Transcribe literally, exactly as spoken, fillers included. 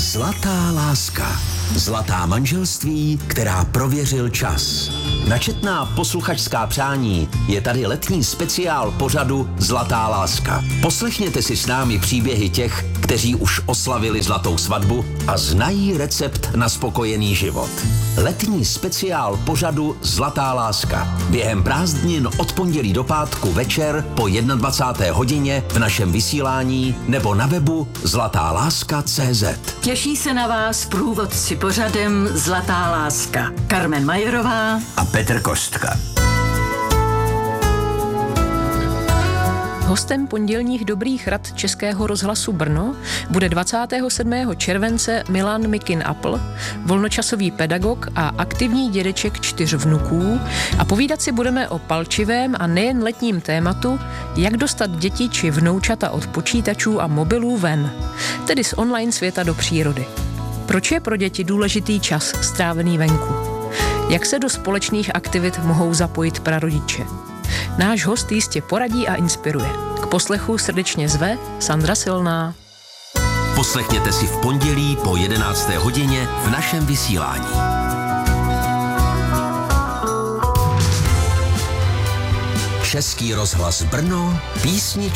Zlatá láska. Zlatá manželství, která prověřil čas. Na četná posluchačská přání je tady letní speciál pořadu Zlatá láska. Poslechněte si s námi příběhy těch, kteří už oslavili zlatou svatbu a znají recept na spokojený život. Letní speciál pořadu Zlatá láska. Během prázdnin od pondělí do pátku večer po dvacáté jedné hodině v našem vysílání nebo na webu zlatá láska tečka cé zet. Těší se na vás průvodci pořadem Zlatá láska. Carmen Majerová A Petr Kostka. Hostem pondělních dobrých rad Českého rozhlasu Brno bude dvacátého sedmého července Milan Mikin Apl, volnočasový pedagog a aktivní dědeček čtyř vnuků, a povídat si budeme o palčivém a nejen letním tématu, jak dostat děti či vnoučata od počítačů a mobilů ven, tedy z online světa do přírody. Proč je pro děti důležitý čas strávený venku? Jak se do společných aktivit mohou zapojit prarodiče? Náš host jistě poradí a inspiruje. K poslechu srdečně zve Sandra Silná. Poslechněte si v pondělí po jedenácté hodině v našem vysílání. Český rozhlas Brno, písničky